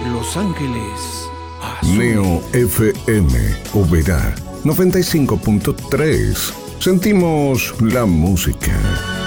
Los Ángeles Azules. Neo FM, Oberá 95.3. Sentimos la música.